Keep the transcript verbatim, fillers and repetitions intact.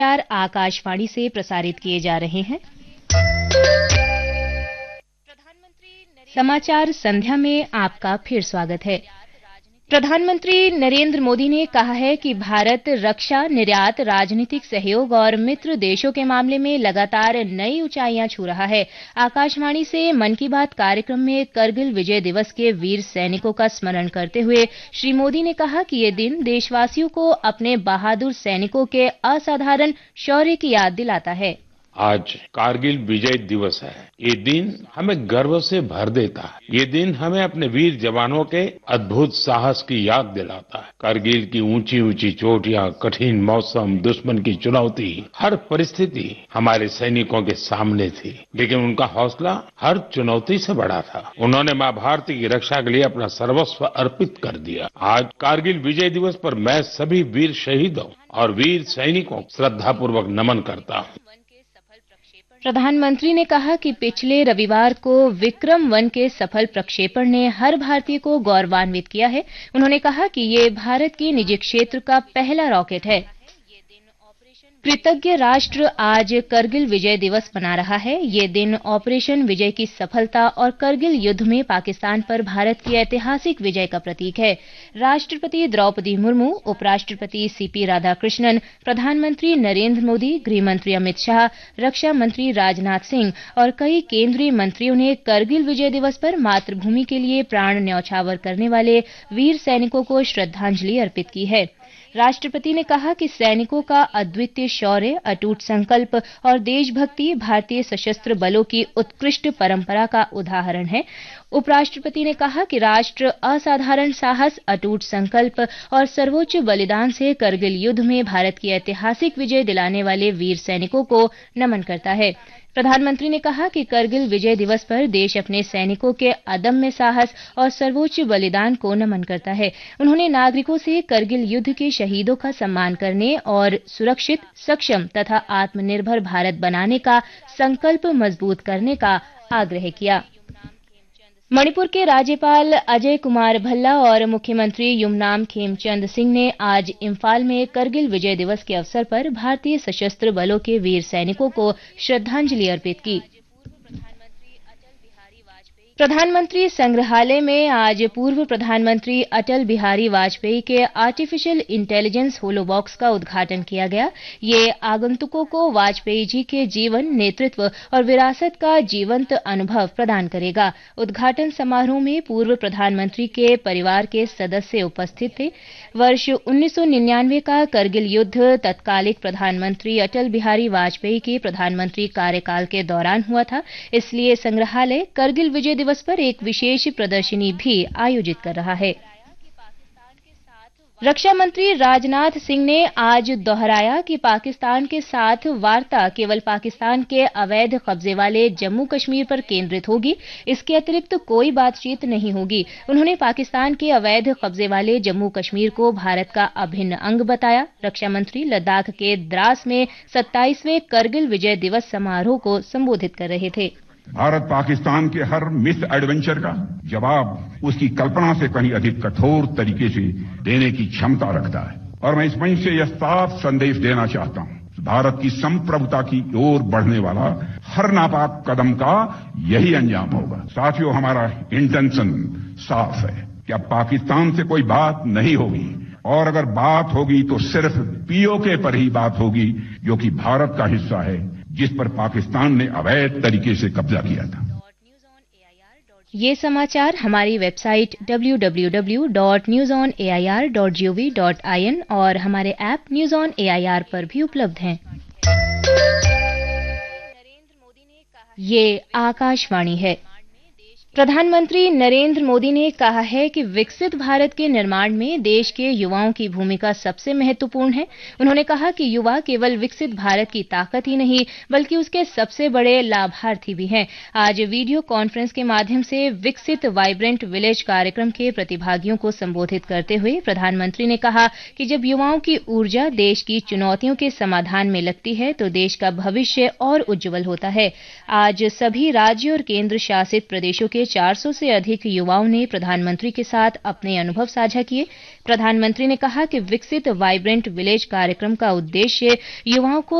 समाचार आकाशवाणी से प्रसारित किए जा रहे हैं। समाचार संध्या में आपका फिर स्वागत है। प्रधानमंत्री नरेंद्र मोदी ने कहा है कि भारत रक्षा, निर्यात, राजनीतिक सहयोग और मित्र देशों के मामले में लगातार नई ऊंचाइयां छू रहा है। आकाशवाणी से मन की बात कार्यक्रम में करगिल विजय दिवस के वीर सैनिकों का स्मरण करते हुए श्री मोदी ने कहा कि ये दिन देशवासियों को अपने बहादुर सैनिकों के असाधारण शौर्य की याद दिलाता है। आज कारगिल विजय दिवस है। ये दिन हमें गर्व से भर देता है। ये दिन हमें अपने वीर जवानों के अद्भुत साहस की याद दिलाता है। कारगिल की ऊंची ऊंची चोटियां, कठिन मौसम, दुश्मन की चुनौती, हर परिस्थिति हमारे सैनिकों के सामने थी, लेकिन उनका हौसला हर चुनौती से बड़ा था। उन्होंने मां भारती की रक्षा के लिए अपना सर्वस्व अर्पित कर दिया। आज कारगिल विजय दिवस पर मैं सभी वीर शहीदों और वीर सैनिकों को श्रद्धापूर्वक नमन करता हूँ। प्रधानमंत्री ने कहा कि पिछले रविवार को विक्रम वन के सफल प्रक्षेपण ने हर भारतीय को गौरवान्वित किया है। उन्होंने कहा कि ये भारत के निजी क्षेत्र का पहला रॉकेट है। कृतज्ञ राष्ट्र आज करगिल विजय दिवस मना रहा है। ये दिन ऑपरेशन विजय की सफलता और करगिल युद्ध में पाकिस्तान पर भारत की ऐतिहासिक विजय का प्रतीक है। राष्ट्रपति द्रौपदी मुर्मू, उपराष्ट्रपति सीपी राधाकृष्णन, प्रधानमंत्री नरेंद्र मोदी, गृहमंत्री अमित शाह, रक्षा मंत्री राजनाथ सिंह और कई केंद्रीय मंत्रियों ने करगिल विजय दिवस पर मातृभूमि के लिए प्राण न्यौछावर करने वाले वीर सैनिकों को श्रद्धांजलि अर्पित की है। राष्ट्रपति ने कहा कि सैनिकों का अद्वितीय शौर्य, अटूट संकल्प और देशभक्ति भारतीय सशस्त्र बलों की उत्कृष्ट परंपरा का उदाहरण है। उपराष्ट्रपति ने कहा कि राष्ट्र असाधारण साहस, अटूट संकल्प और सर्वोच्च बलिदान से करगिल युद्ध में भारत की ऐतिहासिक विजय दिलाने वाले वीर सैनिकों को नमन करता है। प्रधानमंत्री ने कहा कि करगिल विजय दिवस पर देश अपने सैनिकों के अदम्य साहस और सर्वोच्च बलिदान को नमन करता है। उन्होंने नागरिकों से करगिल युद्ध के शहीदों का सम्मान करने और सुरक्षित, सक्षम तथा आत्मनिर्भर भारत बनाने का संकल्प मजबूत करने का आग्रह किया। मणिपुर के राज्यपाल अजय कुमार भल्ला और मुख्यमंत्री युमनाम खेमचंद सिंह ने आज इम्फाल में करगिल विजय दिवस के अवसर पर भारतीय सशस्त्र बलों के वीर सैनिकों को श्रद्धांजलि अर्पित की। प्रधानमंत्री संग्रहालय में आज पूर्व प्रधानमंत्री अटल बिहारी वाजपेयी के आर्टिफिशियल इंटेलिजेंस होलो बॉक्स का उद्घाटन किया गया। ये आगंतुकों को वाजपेयी जी के जीवन, नेतृत्व और विरासत का जीवंत अनुभव प्रदान करेगा। उद्घाटन समारोह में पूर्व प्रधानमंत्री के परिवार के सदस्य उपस्थित थे। वर्ष उन्नीस सौ निन्यानवे का करगिल युद्ध तत्कालिक प्रधानमंत्री अटल बिहारी वाजपेयी के प्रधानमंत्री कार्यकाल के दौरान हुआ था। इसलिए संग्रहालय करगिल विजय दिवस पर एक विशेष प्रदर्शनी भी आयोजित कर रहा है। रक्षा मंत्री राजनाथ सिंह ने आज दोहराया कि पाकिस्तान के साथ वार्ता केवल पाकिस्तान के अवैध कब्जे वाले जम्मू कश्मीर पर केंद्रित होगी, इसके अतिरिक्त कोई बातचीत नहीं होगी। उन्होंने पाकिस्तान के अवैध कब्जे वाले जम्मू कश्मीर को भारत का अभिन्न अंग बताया। रक्षा मंत्री लद्दाख के द्रास में सत्ताईसवें करगिल विजय दिवस समारोह को संबोधित कर रहे थे। भारत पाकिस्तान के हर मिस एडवेंचर का जवाब उसकी कल्पना से कहीं अधिक कठोर तरीके से देने की क्षमता रखता है और मैं इस मंच से यह साफ संदेश देना चाहता हूं, भारत की संप्रभुता की ओर बढ़ने वाला हर नापाक कदम का यही अंजाम होगा। साथियों, हमारा इंटेंशन साफ है कि अब पाकिस्तान से कोई बात नहीं होगी और अगर बात होगी तो सिर्फ पीओके पर ही बात होगी, जो कि भारत का हिस्सा है, जिस पर पाकिस्तान ने अवैध तरीके से कब्जा किया था। ये समाचार हमारी website W W W dot news on A I R dot G O V dot I N और हमारे app news on A I R पर भी उपलब्ध हैं। ये आकाशवाणी है। प्रधानमंत्री नरेंद्र मोदी ने कहा है कि विकसित भारत के निर्माण में देश के युवाओं की भूमिका सबसे महत्वपूर्ण है। उन्होंने कहा कि युवा केवल विकसित भारत की ताकत ही नहीं, बल्कि उसके सबसे बड़े लाभार्थी भी हैं। आज वीडियो कॉन्फ्रेंस के माध्यम से विकसित वाइब्रेंट विलेज कार्यक्रम के प्रतिभागियों को संबोधित करते हुए प्रधानमंत्री ने कहा कि जब युवाओं की ऊर्जा देश की चुनौतियों के समाधान में लगती है तो देश का भविष्य और उज्जवल होता है। आज सभी राज्य और केंद्र शासित प्रदेशों के के चार सौ से अधिक युवाओं ने प्रधानमंत्री के साथ अपने अनुभव साझा किए। प्रधानमंत्री ने कहा कि विकसित वाइब्रेंट विलेज कार्यक्रम का उद्देश्य युवाओं को